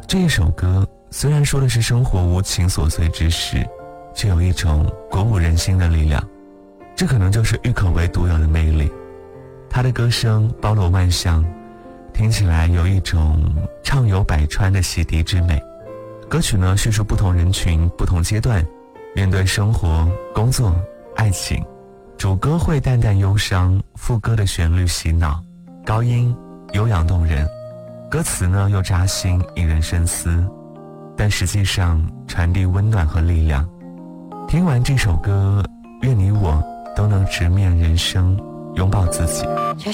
这一首歌虽然说的是生活无情琐碎之事，却有一种鼓舞人心的力量，这可能就是郁可唯独有的魅力。他的歌声包罗万象，听起来有一种畅游百川的洗涤之美。歌曲呢，叙述不同人群不同阶段面对生活、工作、爱情，主歌会淡淡忧伤，副歌的旋律洗脑，高音悠扬动人，歌词呢又扎心引人深思，但实际上传递温暖和力量。听完这首歌，愿你我都能直面人生，拥抱自己。